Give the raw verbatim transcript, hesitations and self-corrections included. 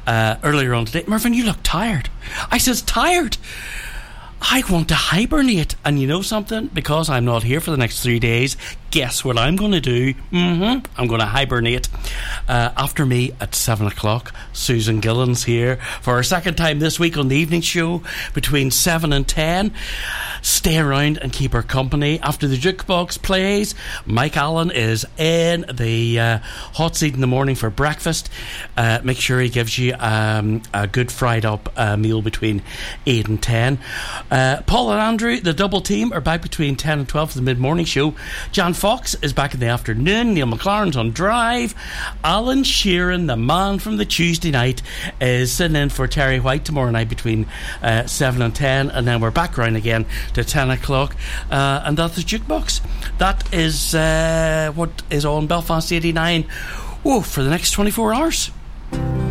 uh, earlier on today, Mervyn, you look tired. I says, tired? I want to hibernate. And you know something? Because I'm not here for the next three days, guess what I'm going to do? Mm-hmm. I'm going to hibernate. Uh, after me at seven o'clock, Susan Gillen's here for her second time this week on the evening show between seven and ten. Stay around and keep her company. After the jukebox plays, Mike Allen is in the uh, hot seat in the morning for breakfast. Uh, make sure he gives you um, a good fried up uh, meal between eight and ten. Uh, Paul and Andrew, the double team, are back between ten and twelve for the mid-morning show. Jan Fox is back in the afternoon. Neil McLaren's on drive. Alan Sheeran, the man from the Tuesday night, is sitting in for Terry White tomorrow night between uh, seven and ten, and then we're back round again to ten o'clock, uh, and that's the jukebox. That is uh, what is on Belfast eighty-nine oh, for the next twenty-four hours.